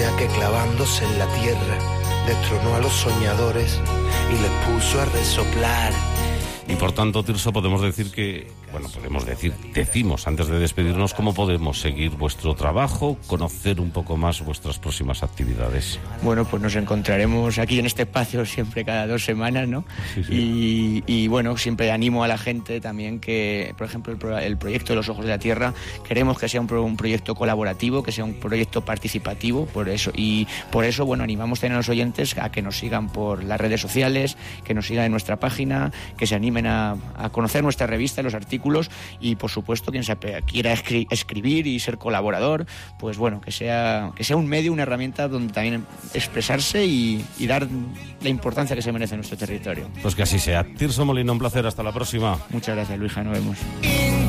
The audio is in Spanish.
estrella que clavándose en la tierra destronó a los soñadores y les puso a resoplar. Y por tanto, Tirso, podemos decir decimos antes de despedirnos cómo podemos seguir vuestro trabajo, conocer un poco más vuestras próximas actividades. Bueno, pues nos encontraremos aquí en este espacio siempre cada 2 semanas, ¿no? Sí. Y bueno, siempre animo a la gente también que, por ejemplo, el proyecto de los Ojos de la Tierra, queremos que sea un proyecto colaborativo, que sea un proyecto participativo, por eso, bueno, animamos también a los oyentes a que nos sigan por las redes sociales, que nos sigan en nuestra página, que se animen a conocer nuestra revista, los artículos, y por supuesto quien quiera escribir y ser colaborador, pues bueno, que sea un medio, una herramienta donde también expresarse y dar la importancia que se merece en nuestro territorio. Pues que así sea. Tirso Molina, un placer, hasta la próxima. Muchas gracias, Luija, nos vemos.